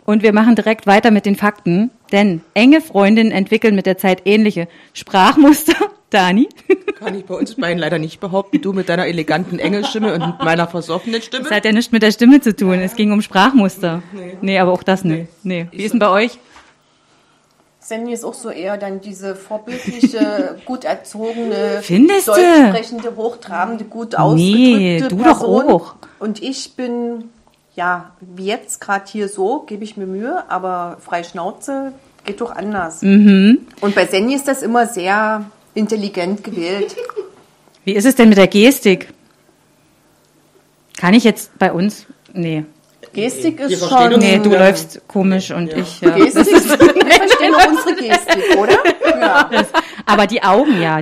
Und wir machen direkt weiter mit den Fakten, denn enge Freundinnen entwickeln mit der Zeit ähnliche Sprachmuster. Dani? Kann ich bei uns beiden leider nicht behaupten. Du mit deiner eleganten Engelstimme und mit meiner versoffenen Stimme. Das hat ja nichts mit der Stimme zu tun. Es ging um Sprachmuster. Nee, aber auch das nicht. Nee. Wie ist denn bei euch? Sandy ist auch so eher dann diese vorbildliche, gut erzogene, Findest deutsch du? sprechende, hochtrabende, gut ausgedrückte Nee, du doch Person. auch. Und ich bin, ja, wie jetzt gerade hier so, gebe ich mir Mühe, aber frei Schnauze geht doch anders. Und bei Sandy ist das immer sehr intelligent gewählt. Wie ist es denn mit der Gestik? Kann ich jetzt bei uns? Nee. Gestik Wir ist verstehen schon... uns. Nee, du läufst komisch und ich... Ja. Gestik, wir verstehen auch unsere Gestik, oder? Ja. Aber die Augen, ja.